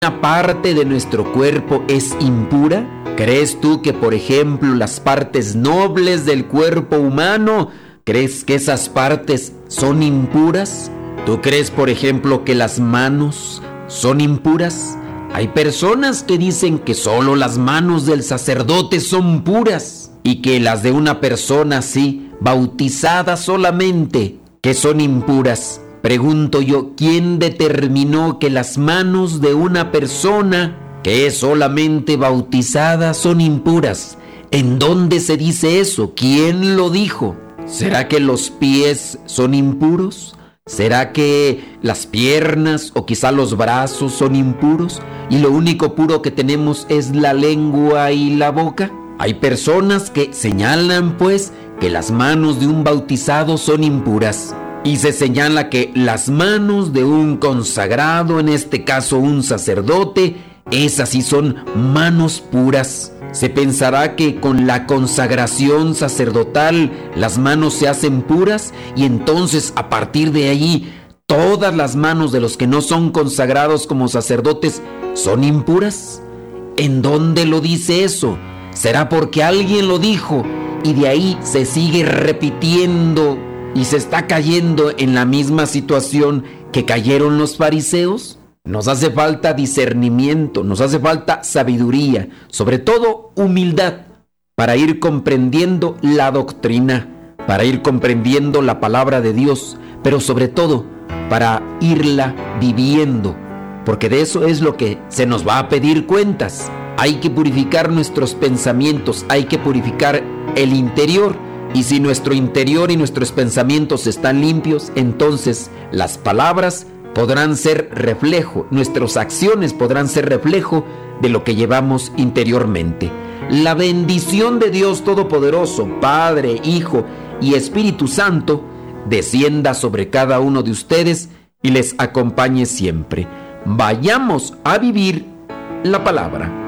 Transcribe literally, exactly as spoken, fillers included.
¿Una parte de nuestro cuerpo es impura? ¿Crees tú que, por ejemplo, las partes nobles del cuerpo humano, crees que esas partes son impuras? ¿Tú crees, por ejemplo, que las manos son impuras? Hay personas que dicen que solo las manos del sacerdote son puras y que las de una persona así, bautizada solamente, que son impuras. Pregunto yo, ¿quién determinó que las manos de una persona que es solamente bautizada son impuras? ¿En dónde se dice eso? ¿Quién lo dijo? ¿Será que los pies son impuros? ¿Será que las piernas o quizá los brazos son impuros y lo único puro que tenemos es la lengua y la boca? Hay personas que señalan pues que las manos de un bautizado son impuras. Y se señala que las manos de un consagrado, en este caso un sacerdote, esas sí son manos puras. Se pensará que con la consagración sacerdotal las manos se hacen puras y entonces a partir de ahí todas las manos de los que no son consagrados como sacerdotes son impuras. ¿En dónde lo dice eso? ¿Será porque alguien lo dijo y de ahí se sigue repitiendo y se está cayendo en la misma situación que cayeron los fariseos? Nos hace falta discernimiento, nos hace falta sabiduría, sobre todo humildad, para ir comprendiendo la doctrina, para ir comprendiendo la palabra de Dios, pero sobre todo para irla viviendo, porque de eso es lo que se nos va a pedir cuentas. Hay que purificar nuestros pensamientos, hay que purificar el interior. Y si nuestro interior y nuestros pensamientos están limpios, entonces las palabras podrán ser reflejo, nuestras acciones podrán ser reflejo de lo que llevamos interiormente. La bendición de Dios Todopoderoso, Padre, Hijo y Espíritu Santo, descienda sobre cada uno de ustedes y les acompañe siempre. Vayamos a vivir la palabra.